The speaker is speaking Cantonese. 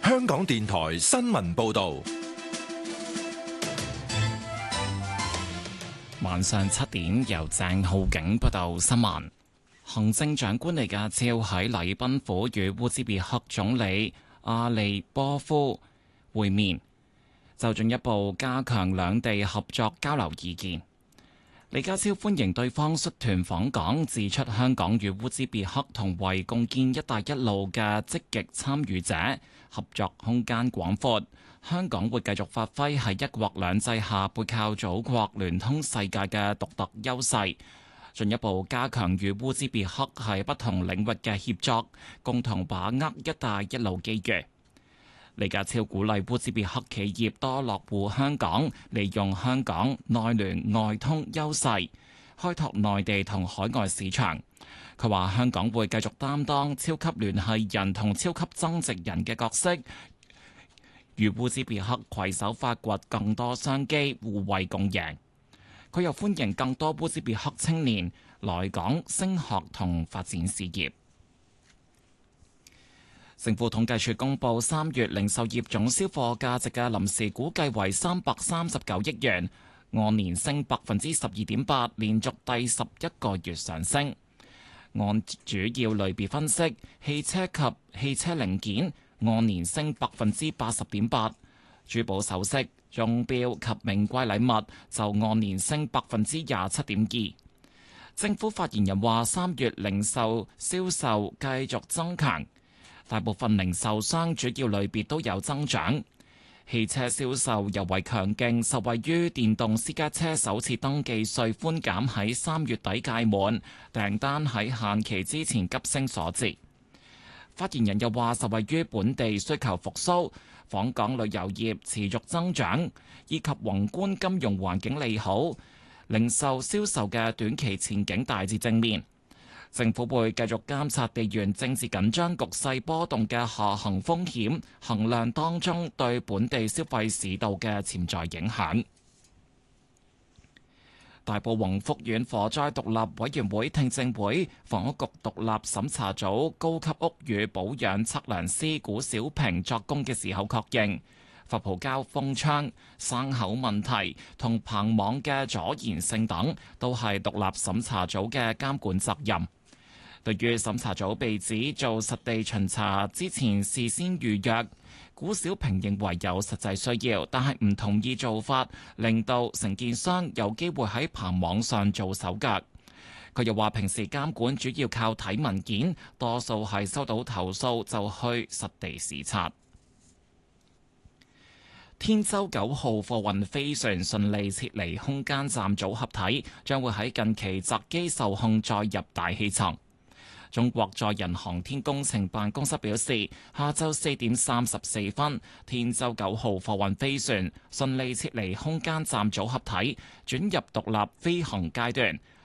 香港電台新聞報道。 晚上7點，由鄭浩景報道新聞。行政長官李家超喺禮賓府與烏茲別克總理阿利波夫會面，就進一步加強兩地合作交流意見。李家超歡迎對方率團訪港，指出香港與烏茲別克同為共建「一帶一路」嘅積極參與者，合作空間廣闊。香港會繼續發揮喺一國兩制下背靠祖國、聯通世界嘅獨特優勢，進一步加強與烏茲別克喺不同領域嘅協作，共同把握「一帶一路」機遇。李家超鼓勵烏茲別克企業多落戶香港，利用香港內聯外通優勢，開拓內地同海外市場。佢話香港會繼續擔當超級聯繫人同超級增值人嘅角色，與烏茲別克攜手發掘更多商機，互惠共贏。佢又歡迎更多烏茲別克青年來港升學同發展事業。政府統計處公布3月零售業總銷貨價值嘅臨時估計為339億元，按年升12.8%，連續第11個月上升。按主要類別分析，汽車及汽車零件按年升80.8%，珠寶首飾、鐘錶及名貴禮物就按年升27.2%。政府發言人話：3月零售銷售繼續增強，大部分零售商主要類別都有增長。汽車銷售尤為強勁，受惠於電動私家車首次登記稅寬減喺3月底屆滿，訂單喺限期之前急升所致。發言人又話，受惠於本地需求復甦、訪港旅遊業持續增長，以及宏觀金融環境利好，零售銷售嘅短期前景大致正面。政府會繼續監察地緣政治緊張局勢波動嘅下行風險，衡量當中對本地消費市道嘅潛在影響。大埔宏福苑火災獨立委員會聽證會，房屋局獨立審查組高級屋宇保養測量師古小平作供嘅時候確認，發泡膠封窗、生口問題同棚網嘅阻燃性等，都係獨立審查組嘅監管責任。對於審查組被指做實地巡查之前事先預約，古小平認為有實際需要，但係唔同意做法，令到承建商有機會喺棚網上做手腳。佢又話平時監管主要靠睇文件，多數係收到投訴就去實地視察。天舟9號貨運飛船順利撤離空間站組合體，將會喺近期擇機受控載入大氣層。中國載人航天工程辦公室表示，下晝4點34分，天舟9號貨運飛船順利撤離空間站組合體，轉入獨立飛行階段，